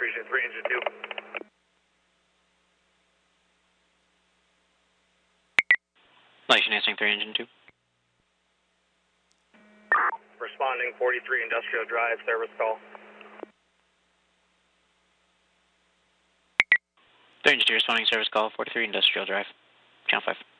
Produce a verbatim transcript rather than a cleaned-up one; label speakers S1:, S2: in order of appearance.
S1: Region three, Engine two.
S2: Light Answering three, Engine two.
S1: Responding forty-three Industrial Drive, service call.
S2: three Engine two responding service call, forty-three Industrial Drive, Channel five.